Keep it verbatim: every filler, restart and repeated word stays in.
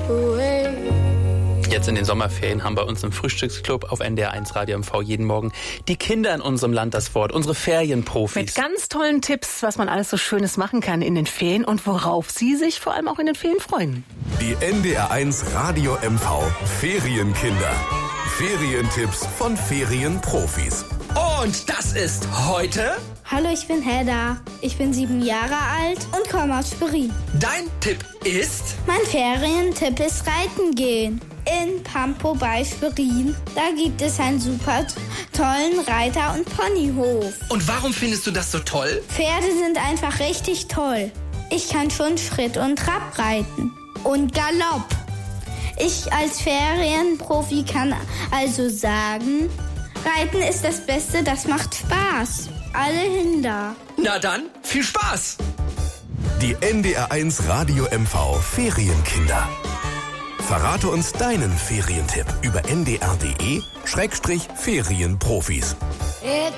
away. Jetzt in den Sommerferien haben bei uns im Frühstücksclub auf N D R eins Radio M V jeden Morgen die Kinder in unserem Land das Wort, unsere Ferienprofis. Mit ganz tollen Tipps, was man alles so Schönes machen kann in den Ferien und worauf sie sich vor allem auch in den Ferien freuen. Die N D R eins Radio M V Ferienkinder. Ferientipps von Ferienprofis. Und das ist heute... Hallo, ich bin Hedda. Ich bin sieben Jahre alt und komme aus Schwerin. Dein Tipp ist... Mein Ferientipp ist Reiten gehen. In Pampo bei Schwerin. Da gibt es einen super tollen Reiter- und Ponyhof. Und warum findest du das so toll? Pferde sind einfach richtig toll. Ich kann schon Schritt und Trab reiten. Und Galopp. Ich als Ferienprofi kann also sagen, Reiten ist das Beste, das macht Spaß. Alle hin da. Na dann, viel Spaß! Die N D R eins Radio M V Ferienkinder. Verrate uns deinen Ferientipp über n d r punkt d e Schrägstrich Ferienprofis.